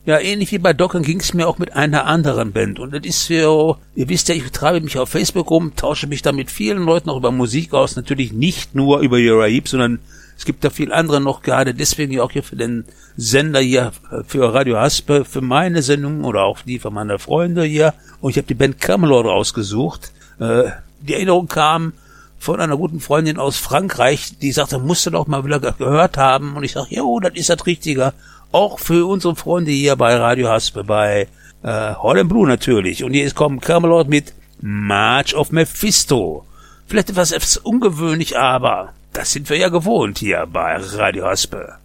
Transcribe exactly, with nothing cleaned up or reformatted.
Ja, ähnlich wie bei Docken ging es mir auch mit einer anderen Band. Und das ist so, ihr wisst ja, ich treibe mich auf Facebook rum, tausche mich da mit vielen Leuten auch über Musik aus. Natürlich nicht nur über Uriah Heep, sondern es gibt da viel andere noch, gerade deswegen auch hier für den Sender hier, für Radio Haspe, für meine Sendung oder auch die von meiner Freunde hier. Und ich habe die Band Camelot rausgesucht. Äh, die Erinnerung kam von einer guten Freundin aus Frankreich, die sagte, musst du doch mal wieder gehört haben. Und ich sage, jo, das ist das Richtige. Auch für unsere Freunde hier bei Radio Haspe, bei äh, Holland Blue natürlich. Und hier kommt Camelot mit March of Mephisto. Vielleicht etwas ungewöhnlich, aber das sind wir ja gewohnt hier bei Radio Haspe.